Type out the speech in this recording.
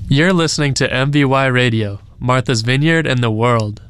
You're listening to MVY Radio, Martha's Vineyard and the World.